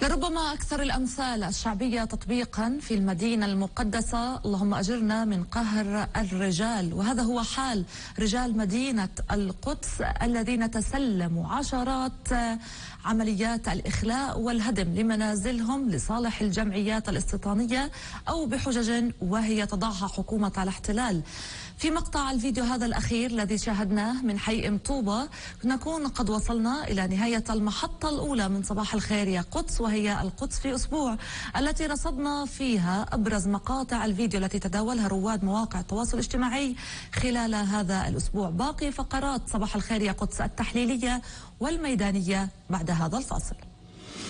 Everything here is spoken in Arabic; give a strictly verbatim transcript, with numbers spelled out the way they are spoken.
لربما أكثر الأمثال الشعبية تطبيقا في المدينة المقدسة، اللهم أجرنا من قهر الرجال. وهذا هو حال رجال مدينة القدس الذين تسلموا عشرات عمليات الإخلاء والهدم لمنازلهم لصالح الجمعيات الاستيطانية أو بحجج وهي تضعها حكومة الاحتلال. في مقطع الفيديو هذا الأخير الذي شاهدناه من حي أم طوبة نكون قد وصلنا إلى نهاية المحطة الأولى من صباح الخير يا قدس، وهي القدس في أسبوع، التي رصدنا فيها أبرز مقاطع الفيديو التي تداولها رواد مواقع التواصل الاجتماعي خلال هذا الأسبوع. باقي فقرات صباح الخير يا قدس التحليلية والميدانية بعد هذا الفاصل.